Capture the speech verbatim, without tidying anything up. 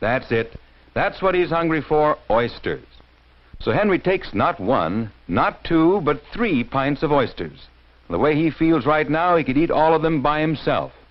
That's it. That's what he's hungry for, oysters. So Henry takes not one, not two, but three pints of oysters. The way he feels right now, he could eat all of them by himself.